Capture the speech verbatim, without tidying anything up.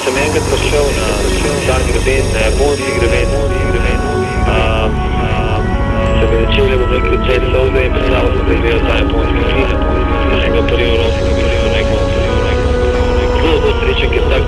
sem enkrat prišel na ta greben, na japonski greben, uh, se mi začeli, bom rekel, celi solze in predstavil sem, da izgleda ta japonski film. Da sem ga prvi v roki, da bi rekel, zelo zelo srečen, ker tak